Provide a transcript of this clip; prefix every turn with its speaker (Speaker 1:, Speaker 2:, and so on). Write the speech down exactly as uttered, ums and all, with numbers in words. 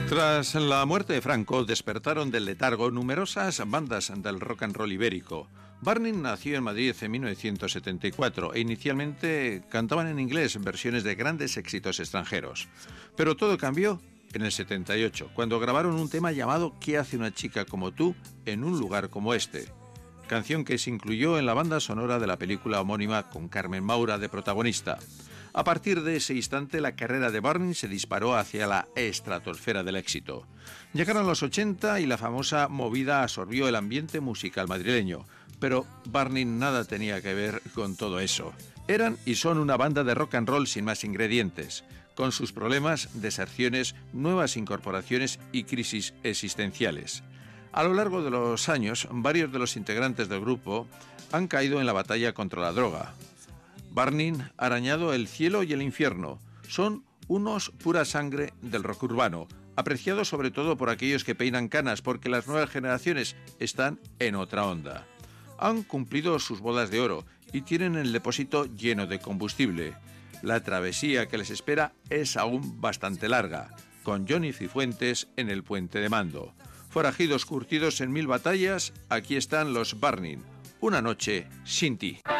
Speaker 1: Tras la muerte de Franco, despertaron del letargo numerosas bandas del rock and roll ibérico. Burning nació en Madrid en mil novecientos setenta y cuatro e inicialmente cantaban en inglés versiones de grandes éxitos extranjeros. Pero todo cambió en el setenta y ocho, cuando grabaron un tema llamado ¿Qué hace una chica como tú en un lugar como este?, canción que se incluyó en la banda sonora de la película homónima con Carmen Maura de protagonista. A partir de ese instante, la carrera de Burning se disparó hacia la estratosfera del éxito. Llegaron los ochenta y la famosa movida absorbió el ambiente musical madrileño, pero Burning nada tenía que ver con todo eso. Eran y son una banda de rock and roll sin más ingredientes, con sus problemas, deserciones, nuevas incorporaciones y crisis existenciales. A lo largo de los años, varios de los integrantes del grupo han caído en la batalla contra la droga. Burning ha arañado el cielo y el infierno. Son unos pura sangre del rock urbano, apreciados sobre todo por aquellos que peinan canas, porque las nuevas generaciones están en otra onda. Han cumplido sus bodas de oro y tienen el depósito lleno de combustible. La travesía que les espera es aún bastante larga, con Johnny Cifuentes en el puente de mando. Forajidos curtidos en mil batallas, aquí están los Burning. Una noche sin ti.